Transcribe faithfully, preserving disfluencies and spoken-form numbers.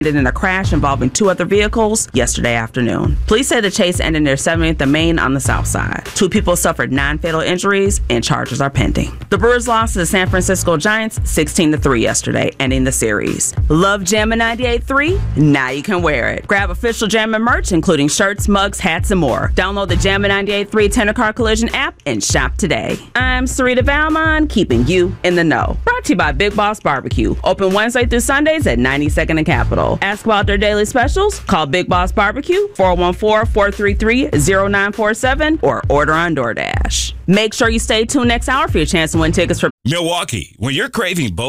in a crash involving two other vehicles yesterday afternoon. Police say the chase ended near seventieth and Main on the south side. Two people suffered non-fatal injuries and charges are pending. The Brewers lost to the San Francisco Giants sixteen to three yesterday, ending the series. Love Jammin' ninety-eight point three? Now you can wear it. Grab official Jammin' merch, including shirts, mugs, hats, and more. Download the Jammin' ninety-eight point three Tender Car Collision app and shop today. I'm Sarita Valmon, keeping you in the know. Brought to you by Big Boss Barbecue. Open Wednesday through Sundays at ninety-second and Capitol. Ask about their daily specials. Call Big Boss Barbecue, four one four, four three three, zero nine four seven, or order on DoorDash. Make sure you stay tuned next hour for your chance to win tickets for Milwaukee, when you're craving both